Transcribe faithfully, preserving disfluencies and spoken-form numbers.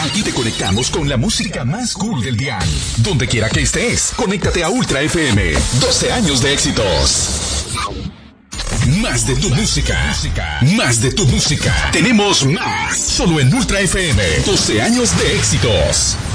Aquí te conectamos con la música más cool del dial. Donde quiera que estés, conéctate a Ultra F M. doce años de éxitos. Más de tu música. Más de tu música. Tenemos más. Solo en Ultra F M. doce años de éxitos.